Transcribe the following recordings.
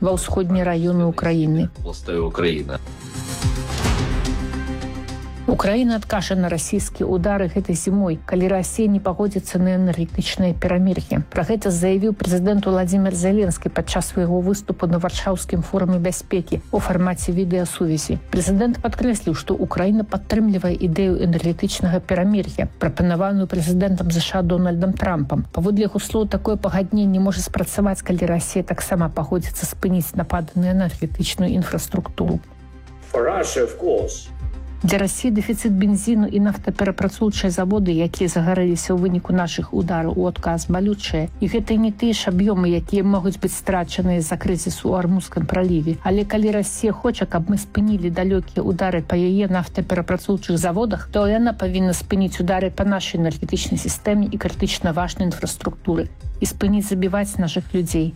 ва ўсходнія раёны Украіны. Украина адкажа на расійскія ўдары гэтай зімой, калі Расія не пагодзіцца на энергетычнае перамір'е. Пра гэта заявіў прэзідэнт Владзімір Зеленскі падчас свайго выступу на Варшаўскім форуме бяспекі ў фармаце відэасувязі. Прэзідэнт падкрэсліў, што Украіна падтрымлівае ідэю энергетычнага перамір'я, прапанаваную прэзідэнтам США Дональдам Трампам. Паводле яго слоў, такое пагадненне можа спрацаваць, калі Расія таксама пагодзіцца спыніць напады на энергетычную інфраструктуру. Для Расіі дэфіцыт бензіну і нафтаперапрацоўчыя заводы, якія загарэліся ў выніку нашых удараў у адказ, балючыя. І гэта не тыя ж аб'ёмы, якія могуць быць страчаныя з-за крызісу ў Армузскім праліве. Але калі Расія хоча, каб мы спынілі далёкія удары па яе нафтаперапрацоўчых заводах, то яна павінна спыніць удары па нашай энергетычнай сістэме і крытычна важнай інфраструктуры і спыніць забіваць нашых людзей.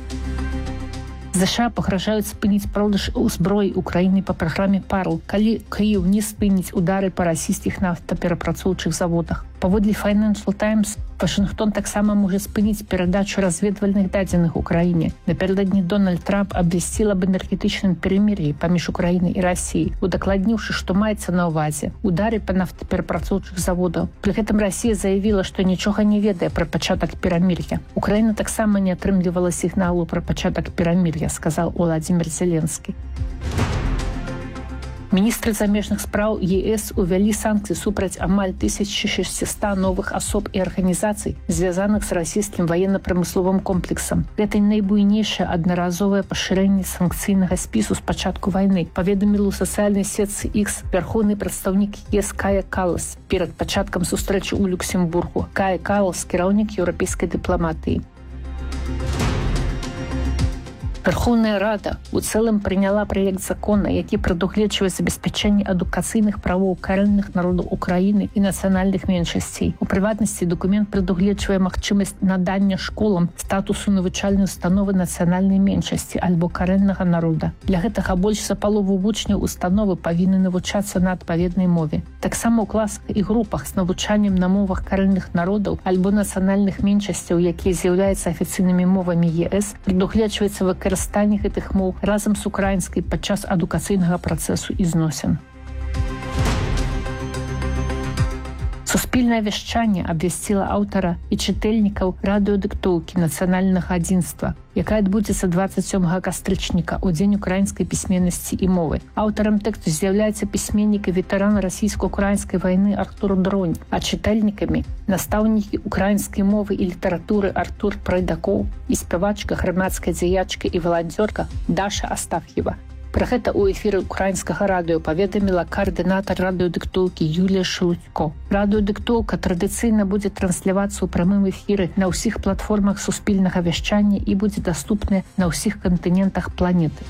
США пагражаюць спыніць продаж узброі Украіны па праграме ПАРЛ, калі Кіеў не спыніць удары па расійскіх нафтаперапрацоўчых заводах. Паводле Financial Times, Вашынгтон таксама можа спыніць перадачу разведвальных дадзеных Украіне. Напярэдадні Дональд Трамп абвясціл аб энергетычным перамір'і паміж Украінай і Расіяй, удакладніўшы, што маецца на ўвазе удары па нафтаперапрацоўчых заводах. Пры гэтым Расія заявіла, што нічога не ведае пра пачатак перамір'я. Украіна таксама не атрымлівала сігналу пра пачатак перамір'я, сказал Владзімір Зеленскі. Міністры замежных спраў ЕС увялі санкцыі супраць амаль 1600 новых асоб і арганізацый, звязаных з расійскім военно-прамысловым комплексам. Гэта найбуйнейшае аднаразовае пашырэнне санкцыйнага спісу з пачатку вайны, паведаміла ў сацыяльнай сетцы X вярхоўны прадстаўнік ЕС Кая Калас перад пачаткам сустрэчы ў Люксембургу. Кая Калас, кіраўнік еўрапейскай дыпламатыі. Верховная Рада у цэлым прыняла праект закона, які прадугледжвае забеспячэнне адукацыйных правоў карэнных народаў Украіны і нацыянальных меншасцей. У прыватнасці дакумент прадугледжвае магчымасць надання школам статусу навучальнай установы нацыянальнай меншасці альбо карэннага народа. Для гэтага больш за палову вучняў установы павінны навучацца на адпаведнай мове. Таксама ў класах і групах з навучаннем на мовах карэнных народаў альбо нацыянальных меншасцяў, якія з'яўляюцца афіцыйнымі мовамі ЕС, прадугледжваецца выкарыстанне гэтых моў разам з украінскай падчас адукацыйнага працэсу і зносін. Суспільнае вяшчанне абвясціла аўтара і чытальнікаў радыёдыктоўкі нацыянальнага адзінства, якая адбудзецца 27 кастрычніка ў дзень украінскай пісьменнасці і мовы. Аўтарам тэксту з'яўляецца пісьменнік і ветэран расійска-украінскай вайны Артур Дронь, а чытальнікамі настаўнікі украінскай мовы і літаратуры Артур Прайдакоў і спявачка, грамадская дзеячка і валанцёрка Даша Астаф'ева. Пра гэта ў эфіры украінскага радыё паведаміла каардынатар радыёдыктоўкі Юлія Шелудько. Радыёдыктоўка традыцыйна будзе транслявацца ў прамым эфіры на ўсіх платформах суспільнага вяшчання і будзе даступная на ўсіх кантынентах планеты.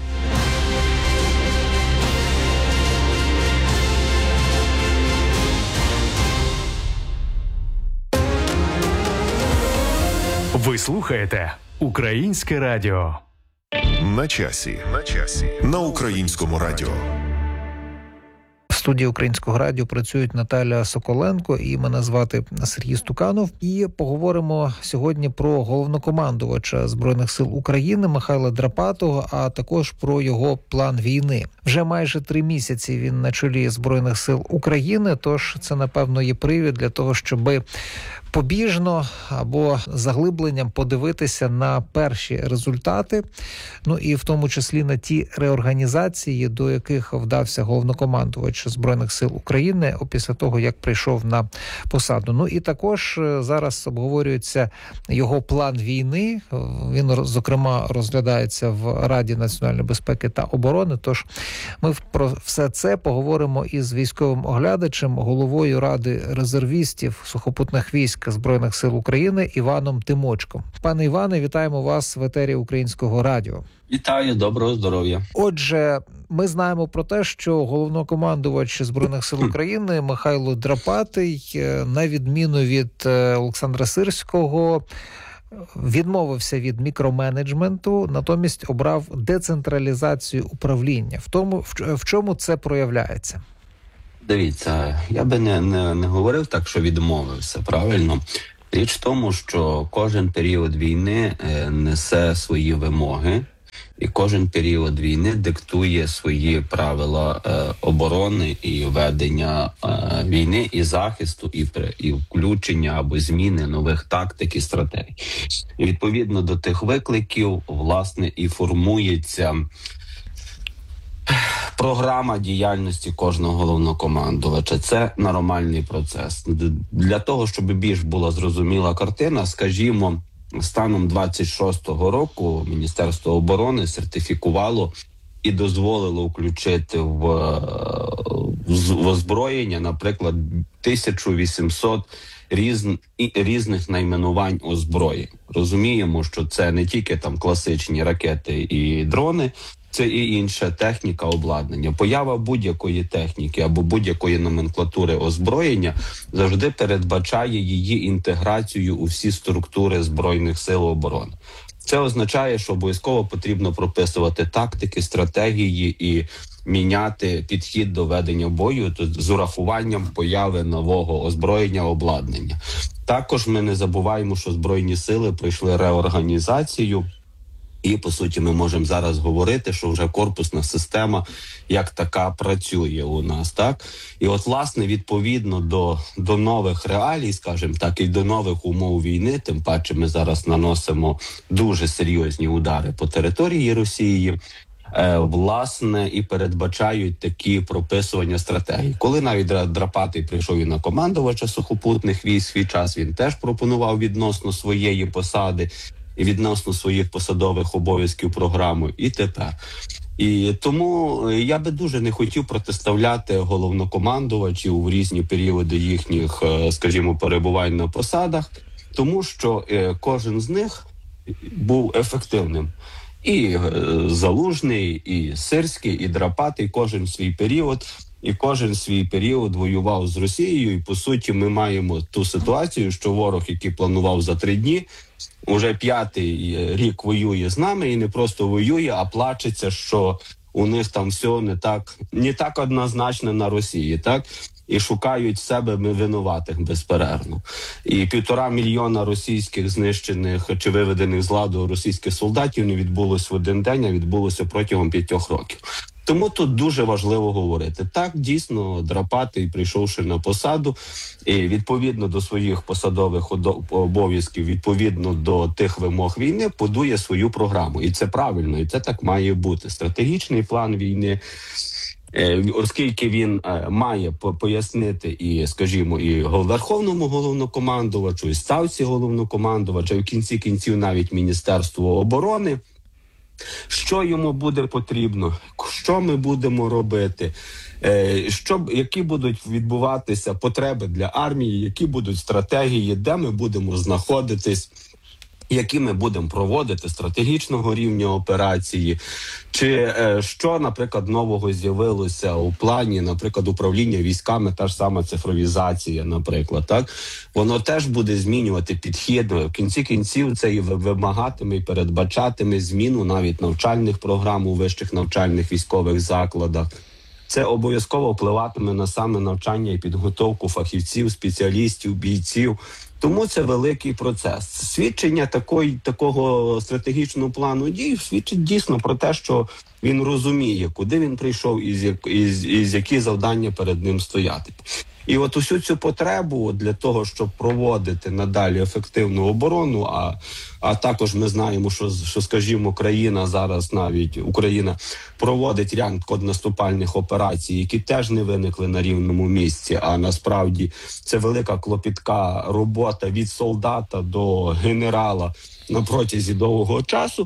Ви слухаєте Українське радіо. На часі. На Українському радіо. В студії Українського радіо працюють Наталя Соколенко і мене звати Сергій Стуканов. І поговоримо сьогодні про головнокомандувача Збройних сил України Михайла Драпатого, а також про його план війни. Вже майже 3 місяці він на чолі Збройних сил України, тож це, напевно, є привід для того, щоби побіжно або заглибленням подивитися на перші результати, ну і в тому числі на ті реорганізації, до яких вдався головнокомандувач Збройних сил України після того, як прийшов на посаду. Ну і також зараз обговорюється його план війни. Він, зокрема, розглядається в Раді національної безпеки та оборони. Тож ми про все це поговоримо із військовим оглядачем, головою Ради резервістів сухопутних військ Збройних сил України Іваном Тимочком. Пане Іване, вітаємо вас в етері Українського радіо. Вітаю, доброго здоров'я. Отже, ми знаємо про те, що головнокомандувач Збройних сил України Михайло Драпатий, на відміну від Олександра Сирського, відмовився від мікроменеджменту, натомість обрав децентралізацію управління. В чому це проявляється? Дивіться, я би не говорив так, що відмовився, правильно? Річ в тому, що кожен період війни несе свої вимоги, І кожен період війни диктує свої правила оборони і ведення війни, і захисту, і включення або зміни нових тактик і стратегій. І відповідно до тих викликів, власне, і формується програма діяльності кожного головнокомандувача. Це нормальний процес. Для того, щоб більш була зрозуміла картина, скажімо, станом 26-го року Міністерство оборони сертифікувало і дозволило включити в озброєння, наприклад, 1800 різних найменувань озброєнь. Розуміємо, що це не тільки там класичні ракети і дрони, це і інша техніка, обладнання. Поява будь-якої техніки або будь-якої номенклатури озброєння завжди передбачає її інтеграцію у всі структури Збройних сил оборони. Це означає, що обов'язково потрібно прописувати тактики, стратегії і міняти підхід до ведення бою з урахуванням появи нового озброєння, обладнання. Також ми не забуваємо, що Збройні сили пройшли реорганізацію. І, по суті, ми можемо зараз говорити, що вже корпусна система як така працює у нас, так? І от, власне, відповідно до нових реалій, скажімо так, і до нових умов війни, тим паче ми зараз наносимо дуже серйозні удари по території Росії, власне, і передбачають такі прописування стратегій. Коли навіть Драпатий прийшов і на командувача сухопутних військ, свій час він теж пропонував відносно своєї посади і відносно своїх посадових обов'язків програму, і тепер. І тому я би дуже не хотів протиставляти головнокомандувачів в різні періоди їхніх, скажімо, перебувань на посадах, тому що кожен з них був ефективним. І Залужний, і Сирський, і Драпатий, кожен свій період. І кожен свій період воював з Росією. І, по суті, ми маємо ту ситуацію, що ворог, який планував за 3 дні, уже 5-й рік воює з нами. І не просто воює, а плачеться, що у них там все не так однозначно на Росії, так? І шукають себе винуватих безперервно. І 1,5 мільйона російських знищених чи виведених з ладу російських солдатів не відбулося в один день, а відбулося протягом 5 років. Тому тут дуже важливо говорити. Так, дійсно, Драпатий, прийшовши на посаду, і відповідно до своїх посадових обов'язків, відповідно до тих вимог війни, будує свою програму. І це правильно, і це так має бути. Стратегічний план війни, оскільки він має пояснити і, скажімо, і Верховному головнокомандувачу, і ставці головнокомандувача, і в кінці кінців навіть Міністерству оборони, що йому буде потрібно, що ми будемо робити, які будуть відбуватися потреби для армії, які будуть стратегії, де ми будемо знаходитись, які ми будемо проводити стратегічного рівня операції, чи що, наприклад, нового з'явилося у плані, наприклад, управління військами, та ж сама цифровізація, наприклад, так? Воно теж буде змінювати підхід. В кінці кінців це і вимагатиме, і передбачатиме зміну навіть навчальних програм у вищих навчальних військових закладах. Це обов'язково впливатиме на саме навчання і підготовку фахівців, спеціалістів, бійців. Тому це великий процес. Свідчення такого стратегічного плану дій свідчить дійсно про те, що він розуміє, куди він прийшов і які завдання перед ним стояти. І от усю цю потребу для того, щоб проводити надалі ефективну оборону, а також ми знаємо, що скажімо, Україна проводить ряд контрнаступальних операцій, які теж не виникли на рівному місці, а насправді це велика клопітка робота від солдата до генерала на протязі довгого часу,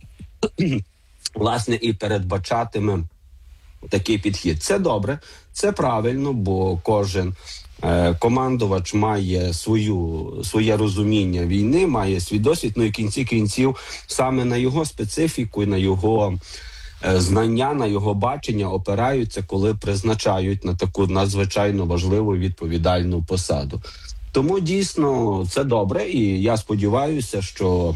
власне, і передбачатиме такий підхід. Це добре, це правильно, бо кожен командувач має своє розуміння війни, має свій досвід, ну і в кінці кінців саме на його специфіку і на його знання, на його бачення опираються, коли призначають на таку надзвичайно важливу відповідальну посаду. Тому дійсно це добре, і я сподіваюся, що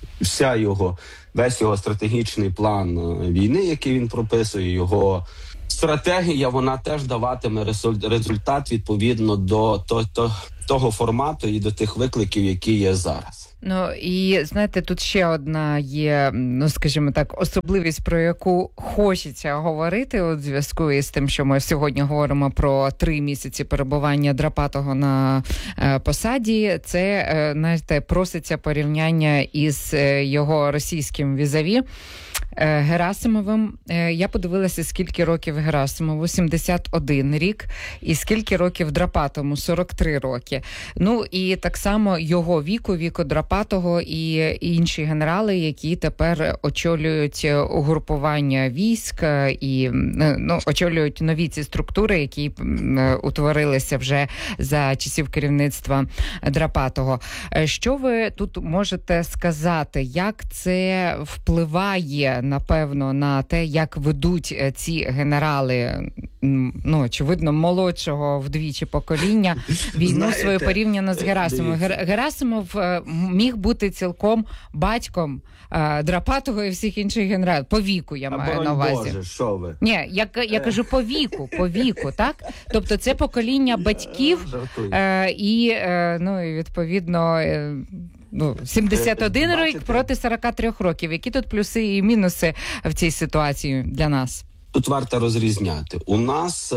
весь його стратегічний план війни, який він прописує, його стратегія, вона теж даватиме результат відповідно до того формату і до тих викликів, які є зараз. Ну, і, знаєте, тут ще одна є, ну, скажімо так, особливість, про яку хочеться говорити у зв'язку із тим, що ми сьогодні говоримо про 3 місяці перебування Драпатого на посаді. Це, знаєте, проситься порівняння із його російським візаві Герасимовим. Я подивилася, скільки років Герасимову, 71 рік, і скільки років Драпатому, 43 роки. Ну, і так само його віку Драпатого і інші генерали, які тепер очолюють угрупування військ і, ну, очолюють нові ці структури, які утворилися вже за часів керівництва Драпатого. Що ви тут можете сказати? Як це впливає, напевно, на те, як ведуть ці генерали, ну, очевидно, молодшого вдвічі покоління, війну свою порівняно з Герасимовим? Герасимов міг бути цілком батьком Драпатого і всіх інших генералів. По віку, я маю на увазі. Боже, що ви? Ні, я кажу по віку, так? Тобто це покоління батьків і, ну, і відповідно, ну, 71 рік проти 43 років. Які тут плюси і мінуси в цій ситуації для нас? Тут варто розрізняти. У нас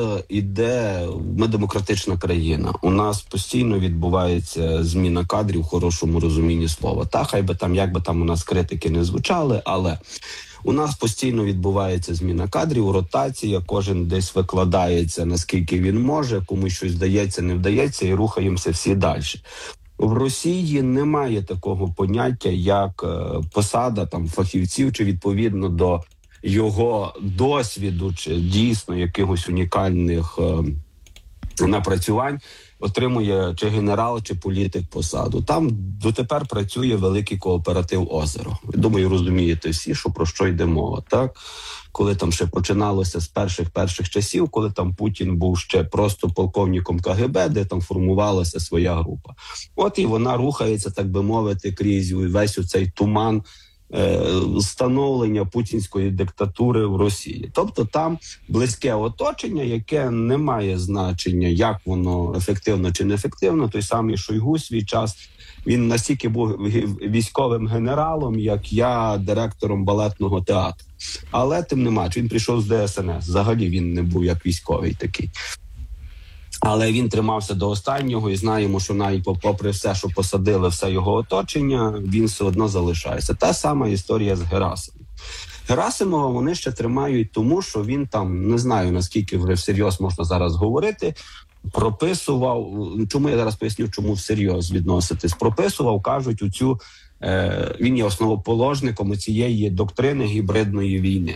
ми демократична країна. У нас постійно відбувається зміна кадрів в хорошому розумінні слова. Та хай би там, як би там у нас критики не звучали, але у нас постійно відбувається зміна кадрів, ротація, кожен десь викладається, наскільки він може, комусь щось вдається, не вдається, і рухаємося всі далі. В Росії немає такого поняття, як посада там фахівців, чи відповідно до його досвіду, чи дійсно якихось унікальних напрацювань отримує чи генерал, чи політик посаду. Там дотепер працює великий кооператив «Озеро». Думаю, розумієте всі, що про що йде мова, так? Коли там ще починалося з перших часів, коли там Путін був ще просто полковником КГБ, де там формувалася своя група. От і вона рухається, так би мовити, крізь весь оцей туман становлення путінської диктатури в Росії. Тобто там близьке оточення, яке не має значення, як воно ефективно чи неефективно. Той самий Шойгу свій час, він настільки був військовим генералом, як я директором балетного театру. Але тим не менш, він прийшов з ДСНС. Взагалі він не був як військовий такий. Але він тримався до останнього, і знаємо, що навіть попри все, що посадили, все його оточення, він все одно залишається. Та сама історія з Герасимовим. Герасимова вони ще тримають тому, що він там, не знаю, наскільки вже всерйоз можна зараз говорити, прописував, чому я зараз поясню, чому всерйоз відноситись, прописував, кажуть, він є основоположником цієї доктрини гібридної війни.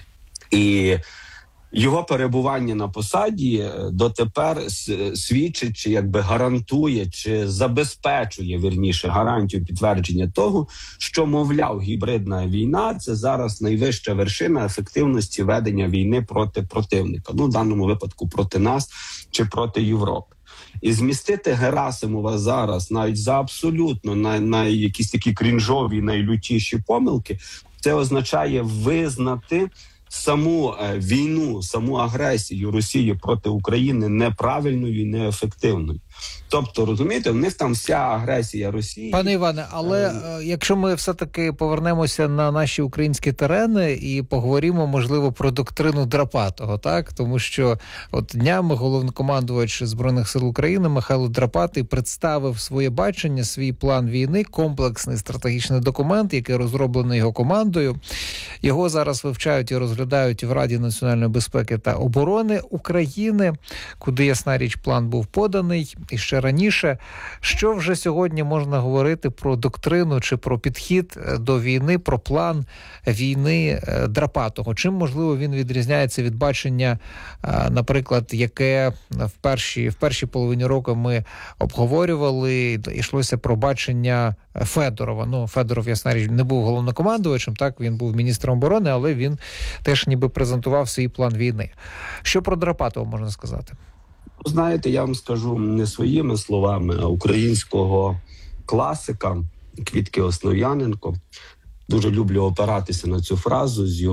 І його перебування на посаді дотепер свідчить, чи якби гарантує, чи забезпечує, вірніше, гарантію підтвердження того, що, мовляв, гібридна війна – це зараз найвища вершина ефективності ведення війни проти противника. Ну, в даному випадку проти нас чи проти Європи. І змістити Герасимова зараз навіть за абсолютно на якісь такі крінжові, найлютіші помилки, це означає визнати саму війну, саму агресію Росії проти України неправильною і неефективною. Тобто, розумієте, в них там вся агресія Росії. Пане Іване, але якщо ми все-таки повернемося на наші українські терени і поговоримо, можливо, про доктрину Драпатого, так? Тому що от днями головнокомандувач Збройних сил України Михайло Драпатий представив своє бачення, свій план війни, комплексний стратегічний документ, який розроблений його командою. Його зараз вивчають і розглядають в Раді національної безпеки та оборони України, куди, ясна річ, план був поданий. І ще раніше, що вже сьогодні можна говорити про доктрину чи про підхід до війни, про план війни Драпатого? Чим, можливо, він відрізняється від бачення, наприклад, яке в першій половині року ми обговорювали, йшлося про бачення Федорова. Ну, Федоров, ясна річ, не був головнокомандувачем, так, він був міністром оборони, але він теж ніби презентував свій план війни. Що про Драпатова можна сказати? Знаєте, я вам скажу не своїми словами, а українського класика Квітки Основ'яненко. Дуже люблю опиратися на цю фразу з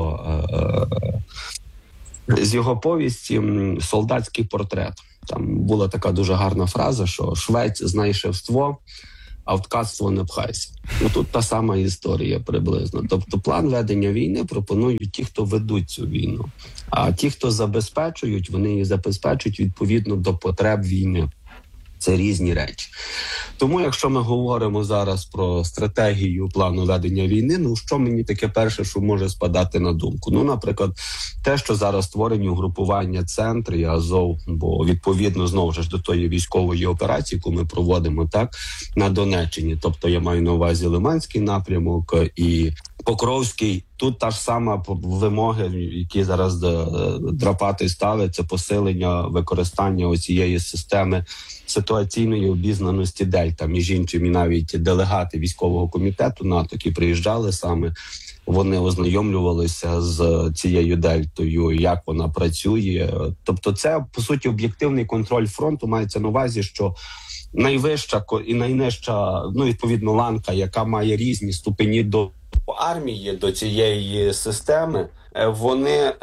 його повісті «Солдатський портрет». Там була така дуже гарна фраза, що швець знає шефство, а в ткацтво не пхайся. Тут та сама історія приблизно. Тобто план ведення війни пропонують ті, хто ведуть цю війну. А ті, хто забезпечують, вони її забезпечують відповідно до потреб війни. Це різні речі. Тому, якщо ми говоримо зараз про стратегію плану ведення війни, що мені таке перше, що може спадати на думку? Наприклад, те, що зараз створені угрупування «Центр» і «Азов», бо відповідно, знову ж до тої військової операції, яку ми проводимо на Донеччині. Тобто я маю на увазі Лиманський напрямок і Покровський. Тут та ж сама вимоги, які зараз Драпатий ставить, це посилення використання оцієї системи ситуаційної обізнаності Дельта. Між іншим, і навіть делегати військового комітету НАТО, які приїжджали саме, вони ознайомлювалися з цією Дельтою, як вона працює. Тобто це, по суті, об'єктивний контроль фронту. Мається на увазі, що найвища і найнижча, відповідно, ланка, яка має різні ступені до армії, до цієї системи, вони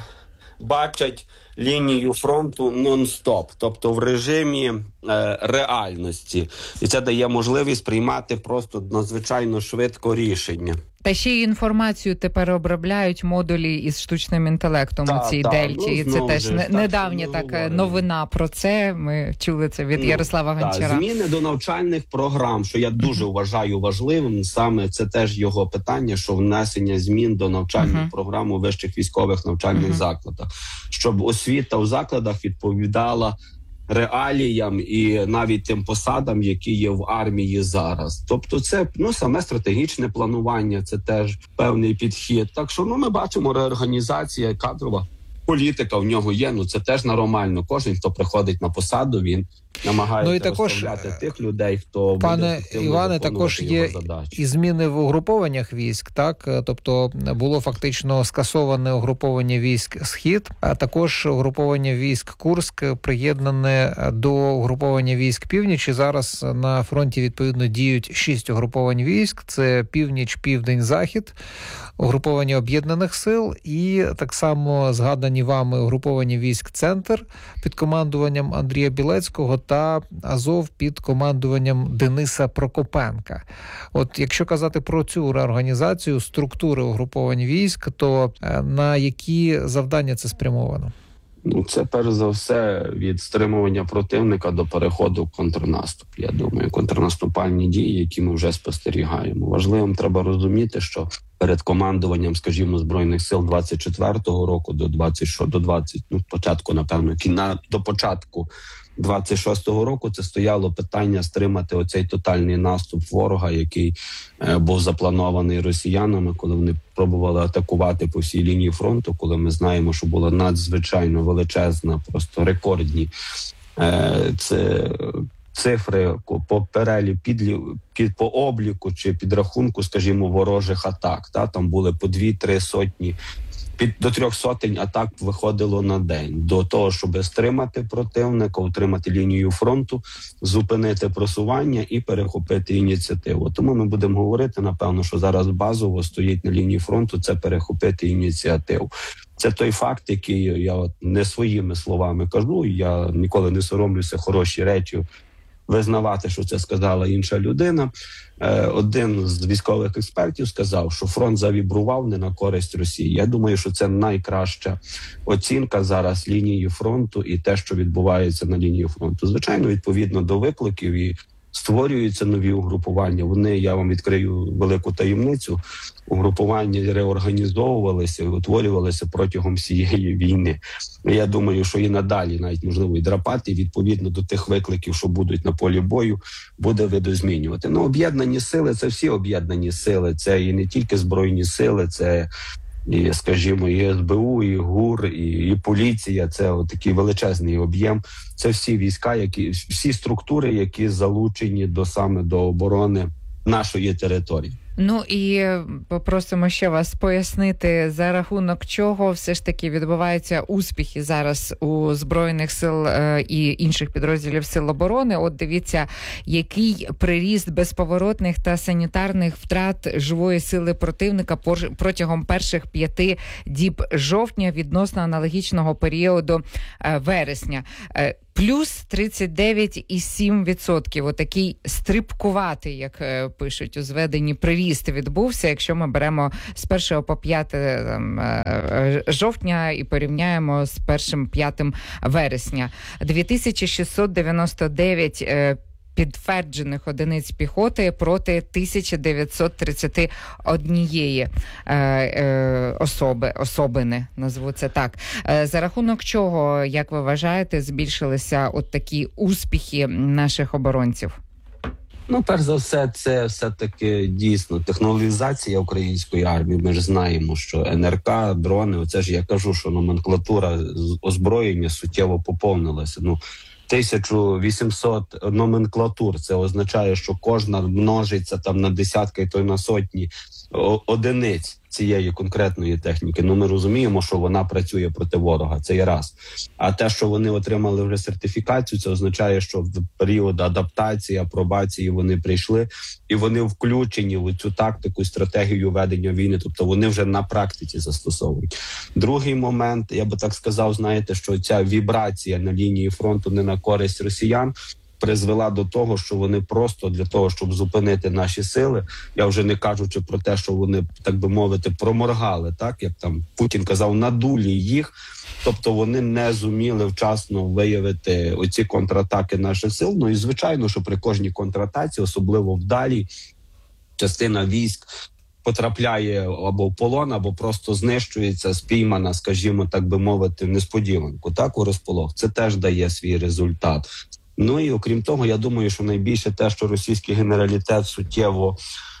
бачать лінію фронту нон-стоп, тобто в режимі реальності. І це дає можливість приймати просто надзвичайно швидко рішення. Та ще й інформацію тепер обробляють модулі із штучним інтелектом у цій Дельті. І це теж недавня така новина про це. Ми чули це від Ярослава Гончара. Зміни до навчальних програм, що я дуже вважаю важливим, саме це теж його питання, що внесення змін до навчальних програм у вищих військових навчальних закладах. Щоб освіта у закладах відповідала реаліям і навіть тим посадам, які є в армії зараз. Тобто це саме стратегічне планування, це теж певний підхід. Так що ми бачимо, реорганізація, кадрова політика в нього є, це теж нормально. Кожен, хто приходить на посаду, він намагається розставляти тих людей, хто пане Іване, також є і зміни в угрупованнях військ, так? Тобто було фактично скасоване угруповання військ «Схід», а також угруповання військ «Курськ» приєднане до угруповання військ «Північ». І зараз на фронті, відповідно, діють 6 угруповань військ. Це «Північ», «Південь», «Захід», угруповання об'єднаних сил і так само згадані вами угруповання військ «Центр» під командуванням Андрія Білецького та «Азов» під командуванням Дениса Прокопенка. От якщо казати про цю реорганізацію структури угруповань військ, то на які завдання це спрямовано? Це, перш за все, від стримування противника до переходу в контрнаступ. Я думаю, контрнаступальні дії, які ми вже спостерігаємо. Важливим треба розуміти, що перед командуванням, скажімо, Збройних сил 24-го року до початку 26-го року це стояло питання стримати оцей тотальний наступ ворога, який був запланований росіянами, коли вони пробували атакувати по всій лінії фронту, коли ми знаємо, що була надзвичайно величезна, просто рекордні цифри по по обліку чи підрахунку, скажімо, ворожих атак. Там були по 2-3 сотні, до 300 атак виходило на день. До того, щоб стримати противника, утримати лінію фронту, зупинити просування і перехопити ініціативу. Тому ми будемо говорити, напевно, що зараз базово стоїть на лінії фронту, це перехопити ініціативу. Це той факт, який я не своїми словами кажу, я ніколи не соромлюся хороші речі визнавати, що це сказала інша людина. Один з військових експертів сказав, що фронт завібрував не на користь Росії. Я думаю, що це найкраща оцінка зараз лінії фронту і те, що відбувається на лінії фронту. Звичайно, відповідно до викликів і створюються нові угрупування. Вони, я вам відкрию велику таємницю, угрупування реорганізовувалися і утворювалися протягом всієї війни. Я думаю, що і надалі, навіть, можливо, і Драпатий, відповідно до тих викликів, що будуть на полі бою, буде видозмінювати. Об'єднані сили – це всі об'єднані сили. Це і не тільки Збройні сили, це і, скажімо, і СБУ, і ГУР, і поліція. Це такий величезний об'єм. Це всі війська, всі структури, які залучені саме до оборони нашої території. І попросимо ще вас пояснити, за рахунок чого все ж таки відбуваються успіхи зараз у Збройних сил і інших підрозділів Сил оборони. От дивіться, який приріст безповоротних та санітарних втрат живої сили противника протягом перших 5 діб жовтня відносно аналогічного періоду вересня. плюс 39,7%. Отакий стрибкуватий, як пишуть у зведенні, приріст відбувся, якщо ми беремо з 1 по 5 жовтня і порівняємо з 1-5 вересня. 2699 підтверджених одиниць піхоти проти 1931 особини, назву це так. За рахунок чого, як ви вважаєте, збільшилися от такі успіхи наших оборонців? Ну, перш за все, це все-таки дійсно технологізація української армії. Ми ж знаємо, що НРК, дрони, оце ж я кажу, що номенклатура озброєння суттєво поповнилася. 1800 номенклатур. Це означає, що кожна множиться там на десятки, і то й на сотні одиниць цієї конкретної техніки. Ми розуміємо, що вона працює проти ворога. Це є раз. А те, що вони отримали вже сертифікацію, це означає, що в період адаптації, апробації вони прийшли і вони включені в цю тактику, стратегію ведення війни. Тобто вони вже на практиці застосовують. Другий момент, я би так сказав, знаєте, що ця вібрація на лінії фронту не на користь росіян призвела до того, що вони просто для того, щоб зупинити наші сили, я вже не кажучи про те, що вони, так би мовити, проморгали, так, як там Путін казав, надулі їх, тобто вони не зуміли вчасно виявити оці контратаки наших сил. І звичайно, що при кожній контратаці, особливо вдалі, частина військ потрапляє або в полон, або просто знищується, спіймана, скажімо, так би мовити, в несподіванку, так, у розполох. Це теж дає свій результат. І окрім того, я думаю, що найбільше те, що російський генералітет суттєво,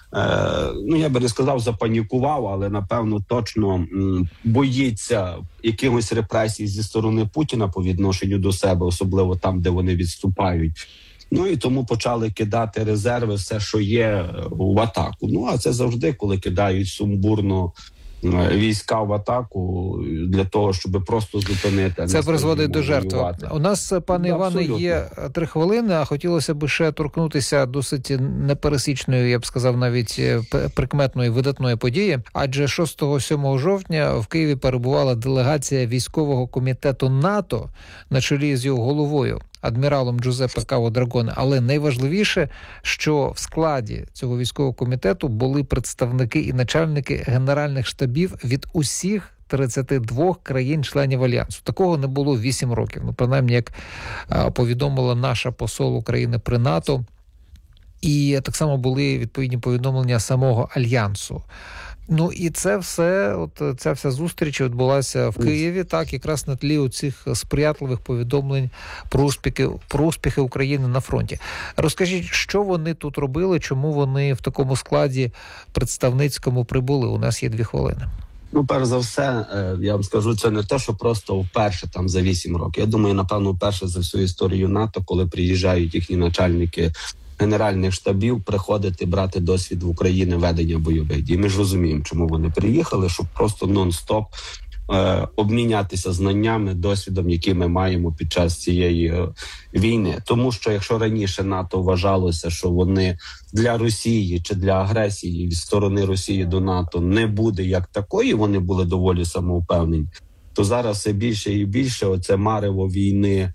я би не сказав запанікував, але напевно точно боїться якихось репресій зі сторони Путіна по відношенню до себе, особливо там, де вони відступають. І тому почали кидати резерви, все, що є, в атаку. А це завжди, коли кидають сумбурно війська в атаку для того, щоб просто зупинити. Це призводить до жертв. У нас, пане Іване, є 3 хвилини, а хотілося б ще торкнутися досить непересічної, я б сказав, навіть прикметної, видатної події. Адже 6-7 жовтня в Києві перебувала делегація військового комітету НАТО на чолі з його головою, адміралом Джузеппе Каво Драгоне. Але найважливіше, що в складі цього військового комітету були представники і начальники генеральних штабів від усіх 32 країн-членів Альянсу. Такого не було 8 років. Принаймні, як повідомила наша посол України при НАТО. І так само були відповідні повідомлення самого Альянсу. І це все, ця вся зустріч відбулася в Києві, так, якраз на тлі оцих сприятливих повідомлень про успіхи України на фронті. Розкажіть, що вони тут робили, чому вони в такому складі представницькому прибули? У нас є 2 хвилини. Перш за все, я вам скажу, це не те, що просто вперше там за 8 років. Я думаю, напевно, вперше за всю історію НАТО, коли приїжджають їхні начальники генеральних штабів, приходити, брати досвід в Україні ведення бойових дій. Ми ж розуміємо, чому вони приїхали, щоб просто нон-стоп обмінятися знаннями, досвідом, які ми маємо під час цієї війни. Тому що якщо раніше НАТО вважалося, що вони для Росії чи для агресії від сторони Росії до НАТО не буде як такої, вони були доволі самовпевнені, то зараз все більше і більше оце марево війни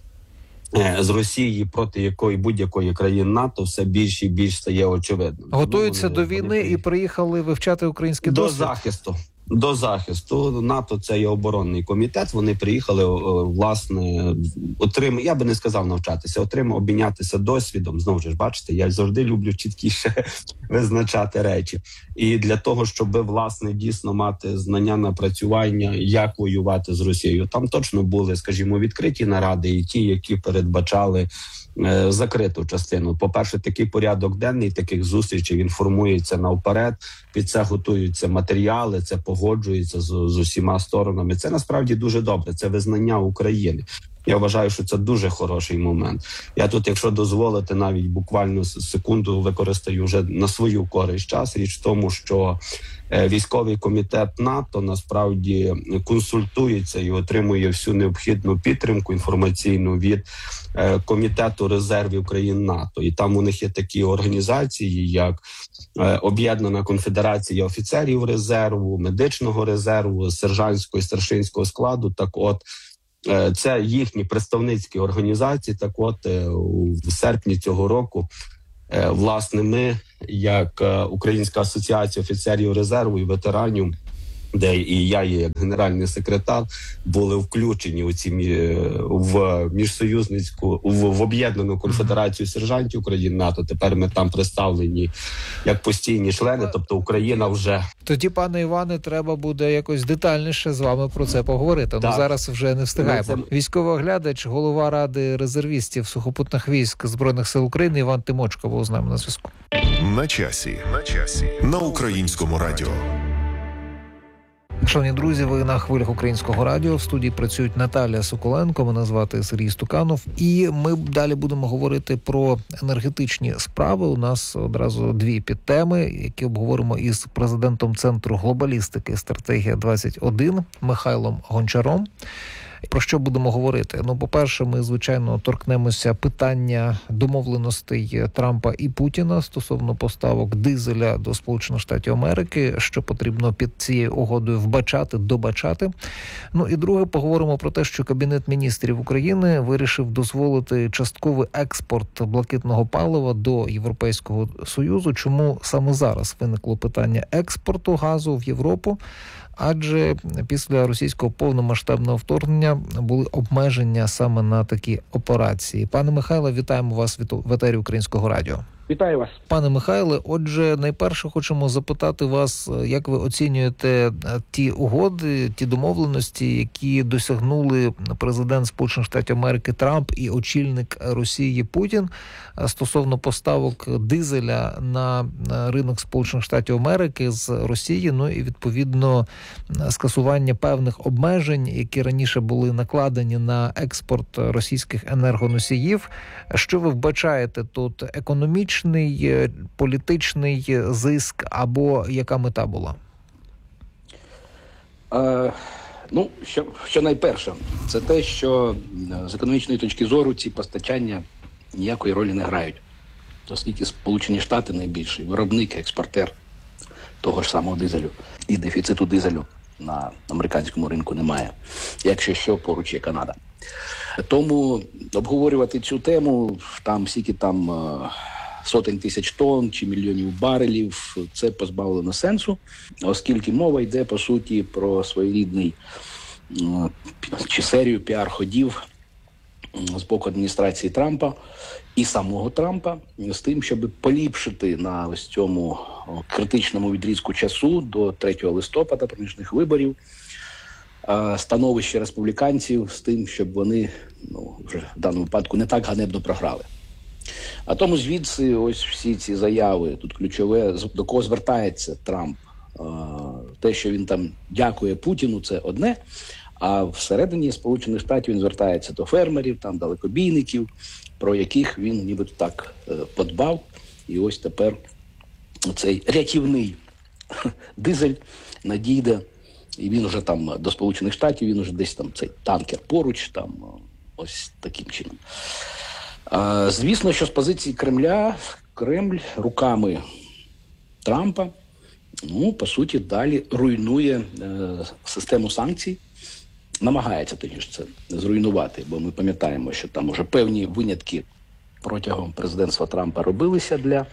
з Росії, проти якої будь-якої країни НАТО, все більше і більше стає очевидним. Готуються до війни і приїхали вивчати український досвід? До захисту. НАТО – це є оборонний комітет. Вони приїхали, власне, я би не сказав навчатися, обмінятися досвідом. Знову ж, бачите, я завжди люблю чіткіше визначати речі. І для того, щоб, власне, дійсно мати знання, напрацювання, як воювати з Росією. Там точно були, скажімо, відкриті наради і ті, які передбачали закриту частину. По-перше, такий порядок денний таких зустрічей, він формується навперед, під це готуються матеріали, це погоджується з усіма сторонами. Це насправді дуже добре, це визнання України. Я вважаю, що це дуже хороший момент. Я тут, якщо дозволите, навіть буквально секунду використаю вже на свою користь час. Річ в тому, що військовий комітет НАТО насправді консультується і отримує всю необхідну підтримку інформаційну від Комітету резервів країн НАТО. І там у них є такі організації, як Об'єднана конфедерація офіцерів резерву, медичного резерву, сержантського і старшинського складу. Так от, Це їхні представницькі організації. Так от, в серпні цього року, власне, ми, як Українська асоціація офіцерів резерву і ветеранів, де і я є як генеральний секретар, були включені в міжсоюзницьку, в об'єднану конфедерацію сержантів України НАТО. Тепер ми там представлені як постійні члени, тобто Україна вже... Тоді, пане Іване, треба буде якось детальніше з вами про це поговорити. Ну, зараз вже не встигаємо. Військовий оглядач, голова Ради резервістів сухопутних військ Збройних сил України Іван Тимочко був з нами на зв'язку. На часі. На Українському радіо. Шановні друзі, ви на хвилях Українського радіо. В студії працюють Наталія Соколенко, мене звати Сергій Стуканов. І ми далі будемо говорити про енергетичні справи. У нас одразу дві підтеми, які обговоримо із президентом Центру глобалістики «Стратегія-21» Михайлом Гончаром. Про що будемо говорити? Ну, по-перше, ми, звичайно, торкнемося питання домовленостей Трампа і Путіна стосовно поставок дизеля до Сполучених Штатів Америки, що потрібно під цією угодою добачати. Ну і друге, поговоримо про те, що Кабінет міністрів України вирішив дозволити частковий експорт блакитного палива до Європейського Союзу. Чому саме зараз виникло питання експорту газу в Європу? Адже після російського повномасштабного вторгнення були обмеження саме на такі операції. Пане Михайле, вітаємо вас в етері Українського радіо. Вітаю вас. Пане Михайле, отже, найперше хочемо запитати вас, як ви оцінюєте ті угоди, ті домовленості, які досягнули президент Сполучених Штатів Америки Трамп і очільник Росії Путін стосовно поставок дизеля на ринок Сполучених Штатів Америки з Росії, ну і відповідно скасування певних обмежень, які раніше були накладені на експорт російських енергоносіїв. Що ви вбачаєте тут? Економічний, політичний зиск або яка мета була? Що найперше, це те, що з економічної точки зору ці постачання ніякої ролі не грають. Оскільки Сполучені Штати найбільший виробник, експортер того ж самого дизелю. І дефіциту дизелю на американському ринку немає. Якщо що, поруч є Канада. Тому обговорювати цю тему, скільки там сотень тисяч тонн чи мільйонів барелів, це позбавлено сенсу, оскільки мова йде, по суті, про своєрідний чи серію піар-ходів з боку адміністрації Трампа і самого Трампа з тим, щоб поліпшити на ось цьому критичному відрізку часу до 3 листопада проміжних виборів становище республіканців з тим, щоб вони вже в даному випадку не так ганебно програли. А тому звідси ось всі ці заяви, тут ключове, до кого звертається Трамп. Те, що він там дякує Путіну, це одне, а всередині Сполучених Штатів він звертається до фермерів, там далекобійників, про яких він нібито так подбав. І ось тепер цей рятівний дизель надійде, і він вже там до Сполучених Штатів, він вже десь там цей танкер поруч, там ось таким чином. Звісно, що з позиції Кремля, Кремль руками Трампа, по суті, далі руйнує систему санкцій, намагається тоді ж це зруйнувати, бо ми пам'ятаємо, що там уже певні винятки протягом президентства Трампа робилися для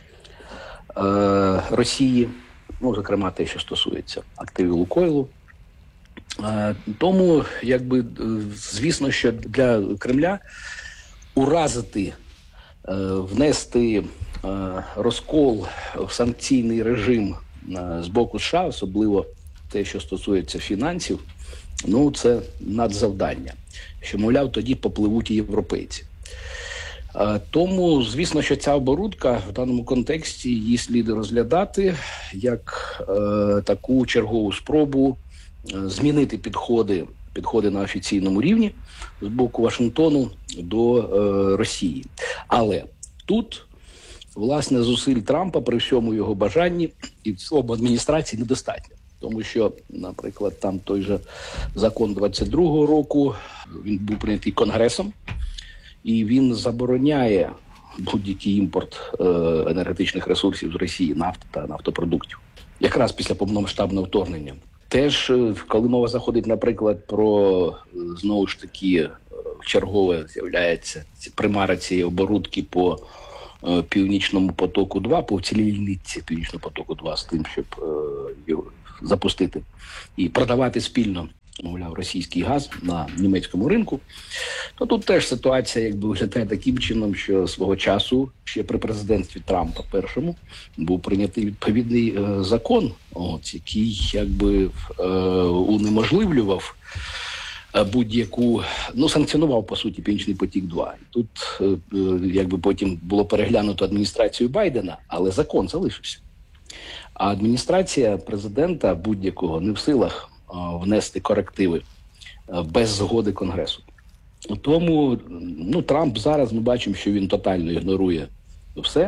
Росії, зокрема те, що стосується активів Лукойлу. Тому, звісно, що для Кремля уразити, внести розкол в санкційний режим з боку США, особливо те, що стосується фінансів, це надзавдання, що, мовляв, тоді попливуть і європейці. Тому, звісно, що ця оборудка в даному контексті її слід розглядати як таку чергову спробу змінити підходи на офіційному рівні з боку Вашингтону до Росії. Але тут, власне, зусиль Трампа при всьому його бажанні і в цілому адміністрації недостатньо. Тому що, наприклад, там той же закон 22-го року, він був прийнятий Конгресом, і він забороняє будь-який імпорт енергетичних ресурсів з Росії, нафти та нафтопродуктів. Якраз після повномасштабного вторгнення. Теж, коли мова заходить, наприклад, про, знову ж таки, чергове з'являється примара цієї оборудки по Північному потоку-2, по цілій нитці Північного потоку-2 з тим, щоб його запустити і продавати спільно, мовляв, російський газ на німецькому ринку, то тут теж ситуація якби виглядає таким чином, що свого часу ще при президентстві Трампа першому був прийнятий відповідний закон, який якби унеможливлював будь-яку, санкціонував, по суті, Північний потік-2. І тут, якби потім було переглянуто адміністрацією Байдена, але закон залишився. А адміністрація президента будь-якого не в силах внести корективи без згоди Конгресу. Тому, Трамп зараз, ми бачимо, що він тотально ігнорує все.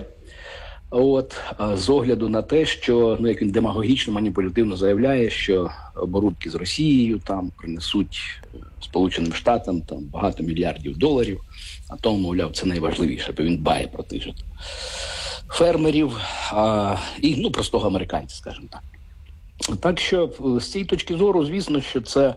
З огляду на те, що, як він демагогічно, маніпулятивно заявляє, що оборудки з Росією там принесуть Сполученим Штатам там багато мільярдів доларів, а тому, мовляв, це найважливіше, бо він дбає про тих же фермерів і, простого американця, скажімо так. Так що, з цієї точки зору, звісно, що це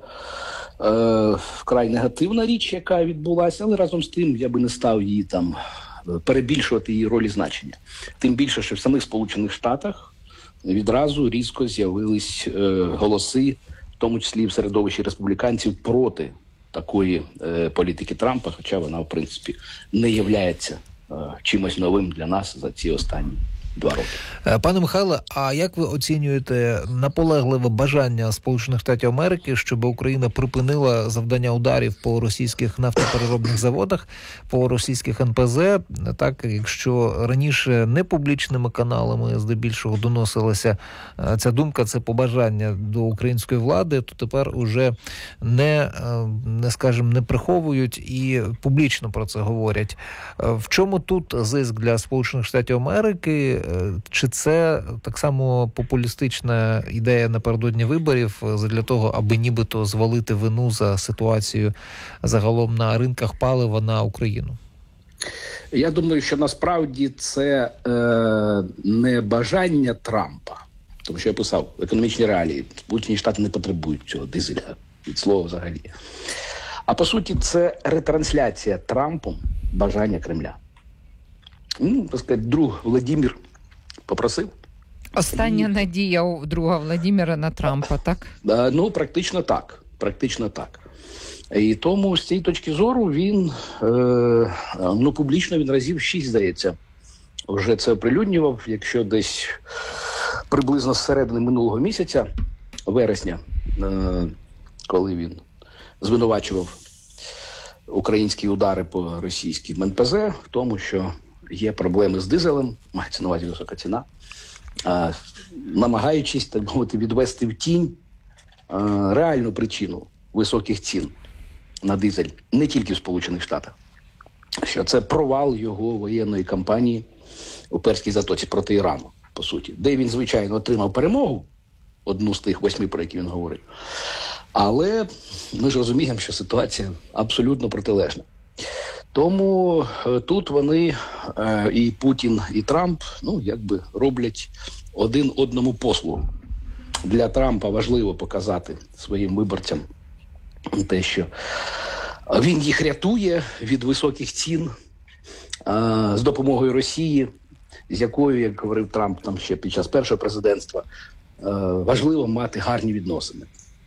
вкрай негативна річ, яка відбулася, але разом з тим я би не став її там перебільшувати її роль і значення. Тим більше, що в самих Сполучених Штатах відразу різко з'явились голоси, в тому числі в середовищі республіканців, проти такої політики Трампа, хоча вона, в принципі, не являється чимось новим для нас за ці останні 2 роки. Пане Михайле, а як ви оцінюєте наполегливе бажання Сполучених Штатів Америки, щоб Україна припинила завдання ударів по російських нафтопереробних заводах, по російських НПЗ? Так, якщо раніше не публічними каналами здебільшого доносилася ця думка, це побажання до української влади, то тепер уже не приховують і публічно про це говорять. В чому тут зиск для Сполучених Штатів Америки? Чи це так само популістична ідея напередодні виборів для того, аби нібито звалити вину за ситуацію загалом на ринках палива на Україну? Я думаю, що насправді це не бажання Трампа, тому що я писав, економічні реалії, Сполучені Штати не потребують цього дизеля, від слова взагалі. А по суті, це ретрансляція Трампом бажання Кремля. Так сказати, друг Владимир попросив. Остання надія у друга Владимира на Трампа, так? Практично так. Практично так. І тому з цієї точки зору він, публічно він разів 6, здається, вже це оприлюднював, якщо десь приблизно з середини минулого місяця, вересня, коли він звинувачував українські удари по російським НПЗ в тому, що є проблеми з дизелем, мається на увазі висока ціна, намагаючись, так мовити, відвести в тінь реальну причину високих цін на дизель не тільки в Сполучених Штатах, що це провал його воєнної кампанії у Перській затоці проти Ірану, по суті, де він, звичайно, отримав перемогу, одну з тих 8, про які він говорив. Але ми ж розуміємо, що ситуація абсолютно протилежна. Тому тут вони, і Путін, і Трамп, роблять один одному послугу. Для Трампа важливо показати своїм виборцям те, що він їх рятує від високих цін з допомогою Росії, з якою, як говорив Трамп там ще під час першого президентства, важливо мати гарні відносини.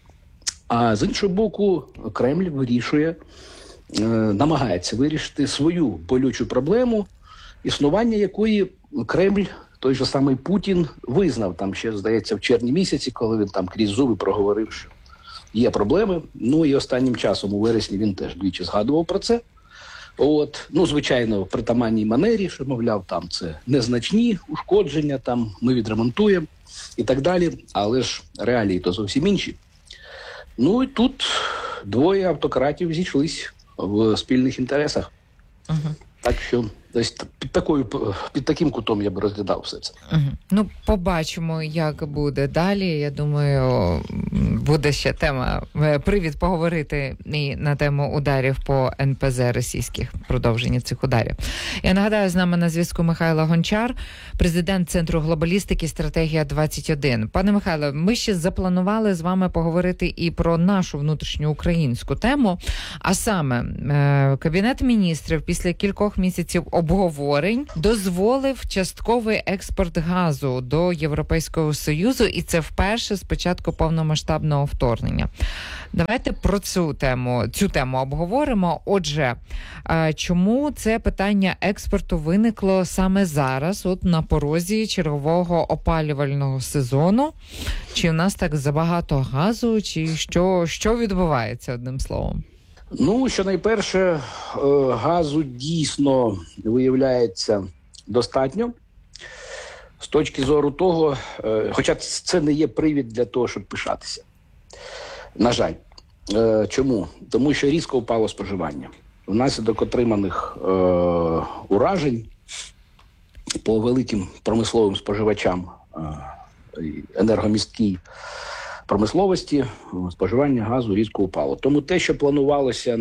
А з іншого боку, Кремль вирішує, намагається вирішити свою болючу проблему, існування якої Кремль, той же самий Путін, визнав там ще, здається, в червні місяці, коли він там крізь зуби проговорив, що є проблеми. І останнім часом, у вересні, він теж двічі згадував про це. Звичайно, в притаманній манері, що, мовляв, там це незначні ушкодження, там ми відремонтуємо і так далі. Але ж реалії то зовсім інші. І тут двоє автократів зійшлись в спільних інтересах. Так що Тобто під таким кутом я б розглядав все це. Ну, побачимо, як буде далі. Я думаю, буде ще тема, привід поговорити і на тему ударів по НПЗ російських, продовження цих ударів. Я нагадаю, з нами на зв'язку Михайло Гончар, президент Центру глобалістики «Стратегія 21». Пане Михайло, ми ще запланували з вами поговорити і про нашу внутрішню українську тему, а саме Кабінет міністрів після кількох місяців обговорень дозволив частковий експорт газу до Європейського Союзу, і це вперше з початку повномасштабного вторгнення. Давайте про цю тему обговоримо. Отже, чому це питання експорту виникло саме зараз, от на порозі чергового опалювального сезону? Чи в нас так забагато газу, чи що відбувається, одним словом? Ну, що найперше, газу дійсно виявляється достатньо. З точки зору того, хоча це не є привід для того, щоб пишатися. На жаль. Чому? Тому що різко впало споживання. Внаслідок отриманих уражень по великим промисловим споживачам енергомісткій промисловості споживання газу різко впало. Тому те, що планувалося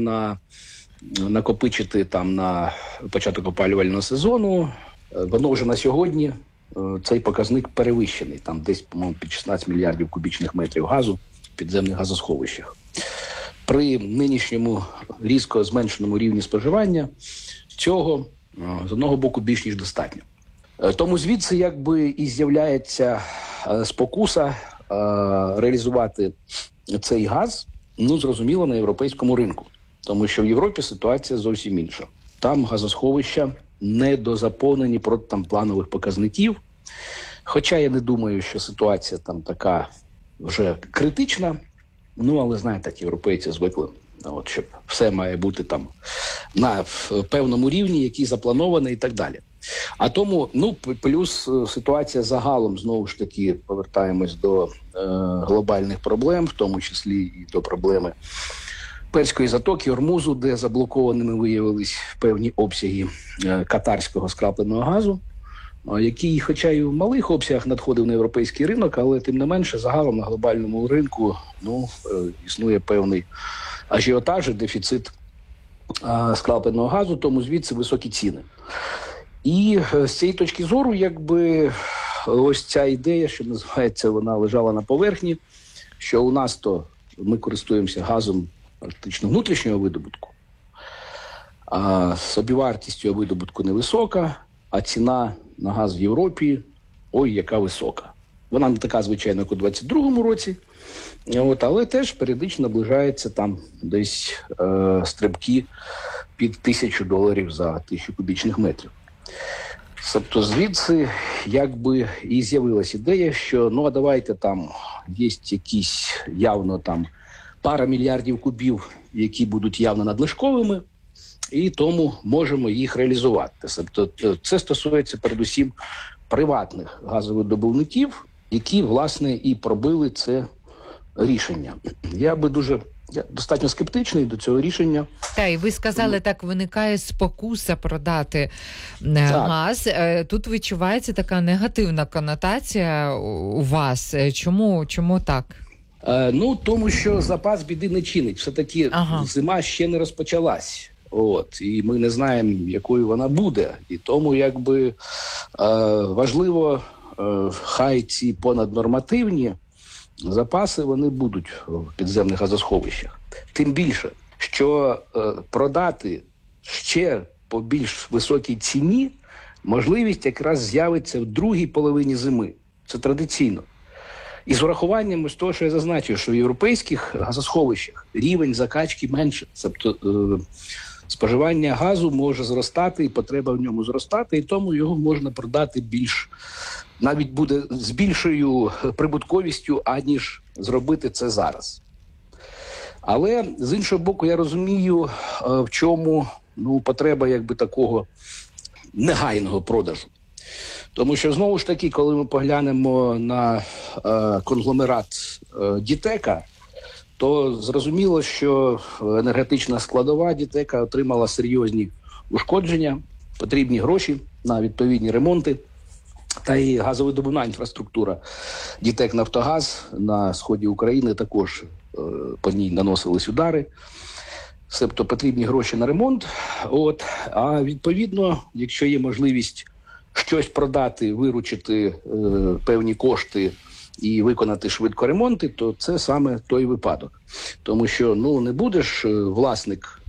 накопичити там на початок опалювального сезону, воно вже на сьогодні цей показник перевищений. Там десь, по-моєму, під 16 мільярдів кубічних метрів газу в підземних газосховищах. При нинішньому різко зменшеному рівні споживання цього, з одного боку, більш ніж достатньо. Тому звідси якби і з'являється спокуса реалізувати цей газ, зрозуміло, на європейському ринку. Тому що в Європі ситуація зовсім інша. Там газосховища недозаповнені проти там планових показників. Хоча я не думаю, що ситуація там така вже критична. Але, знаєте, так європейці звикли, щоб все має бути там на певному рівні, який запланований і так далі. А тому, плюс ситуація загалом, знову ж таки, повертаємось до глобальних проблем, в тому числі і до проблеми Перської затоки, Ормузу, де заблокованими виявились певні обсяги катарського скрапленого газу, який, хоча й в малих обсягах надходив на європейський ринок, але тим не менше загалом на глобальному ринку існує певний ажіотаж і дефіцит скрапленого газу, тому звідси високі ціни. І з цієї точки зору, якби ось ця ідея, що називається, вона лежала на поверхні, що у нас то ми користуємося газом практично внутрішнього видобутку, а собівартість цього видобутку невисока, а ціна на газ в Європі, яка висока. Вона не така, звичайно, як у 22-му році, але теж періодично наближається там десь стрибки під $1000 за 1000 кубічних метрів. Тобто звідси якби і з'явилась ідея, що а давайте там є якісь явно там пара мільярдів кубів, які будуть явно надлишковими, і тому можемо їх реалізувати. Тобто це стосується передусім приватних газовидобувників, які, власне, і пробили це рішення. Я достатньо скептичний до цього рішення. І ви сказали, так виникає спокуса продати газ. Тут відчувається така негативна конотація у вас. Чому так? Тому що запас біди не чинить. Все-таки зима ще не розпочалась. І ми не знаємо, якою вона буде. І тому якби важливо, хай ці понаднормативні запаси вони будуть в підземних газосховищах. Тим більше, що продати ще по більш високій ціні можливість якраз з'явиться в другій половині зими. Це традиційно. І з урахуванням з того, що я зазначив, що в європейських газосховищах рівень закачки менше. Тобто споживання газу може зростати, і потреба в ньому зростати, і тому його можна продати навіть буде з більшою прибутковістю, аніж зробити це зараз. Але, з іншого боку, я розумію, в чому потреба якби такого негайного продажу. Тому що, знову ж таки, коли ми поглянемо на конгломерат Дітека, то зрозуміло, що енергетична складова Дітека отримала серйозні ушкодження. потрібні гроші на відповідні ремонти. Та і газовидобувна інфраструктура ДТЕК «Нафтогаз» на сході України також по ній наносились удари. Себто потрібні гроші на ремонт. А відповідно, якщо є можливість щось продати, виручити певні кошти і виконати швидко ремонти, то це саме той випадок. Тому що не будеш власник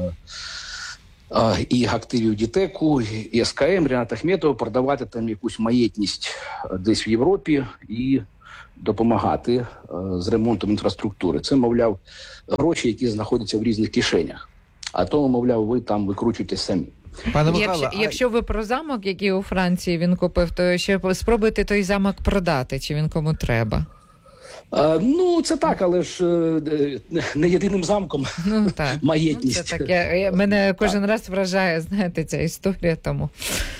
і активів ДТЕКу, і СКМ, Рінат Ахметов продавати там якусь маєтність десь в Європі і допомагати з ремонтом інфраструктури. Це, мовляв, гроші, які знаходяться в різних кишенях. А тому, мовляв, ви там викручуєтесь самі. Пане Михайло, якщо ви про замок, який у Франції він купив, то ще спробуйте той замок продати, чи він кому треба. Це так, але ж не єдиним замком маєтність. Це так. Мене кожен раз вражає, знаєте, ця історія тому.